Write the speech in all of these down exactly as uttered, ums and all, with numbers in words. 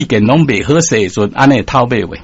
一件拢袂好势时阵，安尼偷买袂。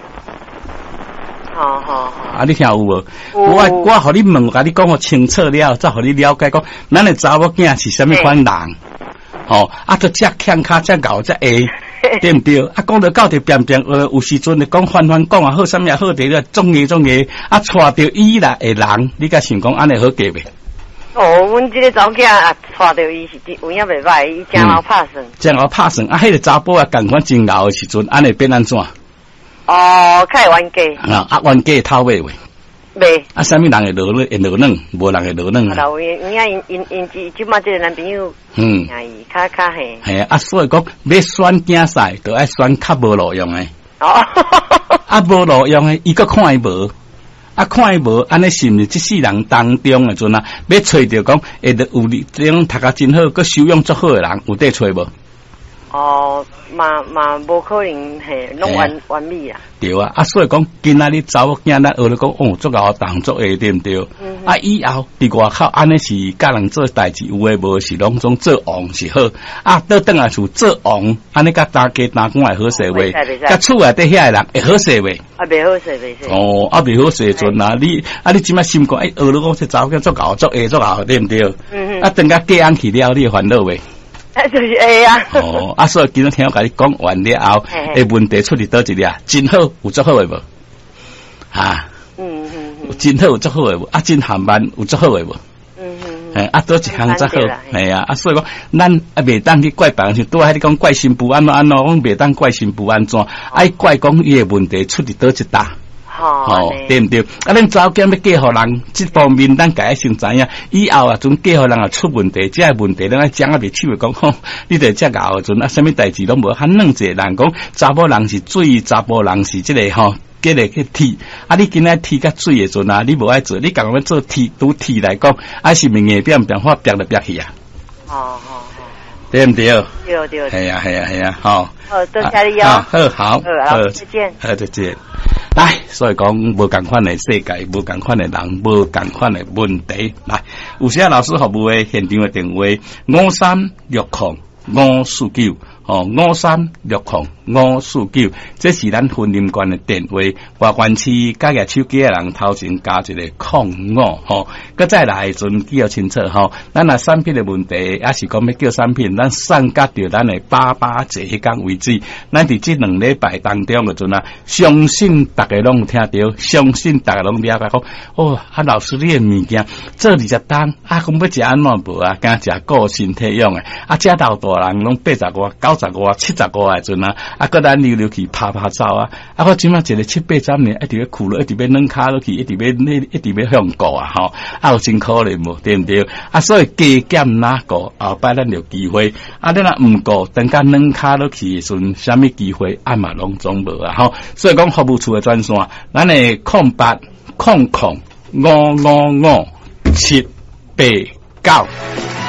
好好好。 啊，你听有无？我我互你问，我甲你讲个清楚了，再互你了解讲，咱的查某囝是啥物款人？哦，啊，都遮欠卡遮搞遮下，对毋对？啊，讲到到底边边呃，有时阵你讲翻翻讲啊，好啥物也好伫咧，种嘢种嘢，啊，带着伊来的人，你甲想讲安尼好嫁袂？ 哦，阮即个查某囝啊，带着伊是有影袂歹，伊真老拍算， 真老拍算。啊，迄个查甫啊，共款真老的时阵，安尼变安怎？ 哦，较会冤家。 啊，啊，冤家偷买袂？ 袂。啊， 啥物人会落会落冷，无人会落冷啊。 老因因因因因即即马即个男朋友， 嗯， 伊较较嘿。 系啊，所以讲要选竞赛，就爱选较无路用诶。 哦。 啊，无路用诶，伊个看伊无，啊看伊无，安尼是毋是即世人当中诶阵啊？要找着讲会得有你这种读甲真好，佮修养足好诶人，有得找无？ 哦，嘛嘛无可能嘿，拢完完美啦。 对啊，啊，所以讲今仔日查某囝咱学咧讲，哦，足够动作诶，对毋对？嗯、啊，以后伫外口安尼是甲人做代志，有诶无是拢总做王是好。啊，倒转来厝做王，安尼甲大家打工会好势话，甲厝内底遐诶人会好势话。 啊，袂好势，袂势。 哦，啊，袂好势阵啊，你啊，你即摆心肝，哎，学咧讲这查某囝足够足下足好，对毋对？嗯嗯。啊，等甲嫁人去了，你烦恼袂？ 啊，就是会啊。 哦，啊，所以今日听我甲你讲完了后，诶，问题出伫倒一粒，真好，有足好诶无？啊，嗯嗯嗯，真好有足好诶无？啊，真含慢有足好诶无？嗯嗯嗯，诶，啊，倒一项则好，系啊，啊，所以讲，咱啊袂当去怪别人，拄仔你讲怪新妇安怎安怎，讲袂当怪新妇安怎，爱怪讲伊诶问题出伫倒一搭。哦，对毋对？啊，咱早间要嫁互人，这方面咱家先知影。以后啊，阵嫁互人啊出问题，这问题咱讲啊袂手诶讲，吼，你得遮熬阵啊，啥物代志拢无。很两者人讲，查某人是水，查甫人是即、这个吼，这个去铁。啊，你今仔铁甲水诶阵啊，你无爱做，你共要做铁，拄铁来讲，啊是咪硬变变化变来变去啊？哦哦哦，对毋对？ 对对。 系啊系啊系啊，吼。 好，多谢你哦。 好好， 好，再见。 好，再见。来，所以讲无共款的世界，无共款的人，无共款的问题。来，有些老师服务的现场的电话五三六零五四九，哦，五三六零五四九，这是咱婚姻观的电话。外关市加个手机的人头前加一个空五，吼，佮再来阵记要清楚吼。咱啊产品的问题，也是讲要叫产品，咱上甲着咱的八八节迄天为止。咱伫这两礼拜当中的阵啊，相信大家拢有听到，相信大家拢了解讲，哦，啊老师你的物件做二十单，啊，讲要食安怎无啊？敢食顾身体用的，啊，食到大人拢八十外、九十外、七十外的阵啊，啊，佮咱溜溜去拍拍走啊，啊，我即马一个七八十年，一直要苦了，一直要软骹落去，一直要那一直要向过啊，吼，啊，有真可怜无，对毋对？啊，所以加减哪个后摆咱有机会，啊，你若毋过，等甲软骹落去的时阵，啥物机会啊嘛拢总无啊，吼，所以讲服务处的专线，咱的空八空空五五五七八九。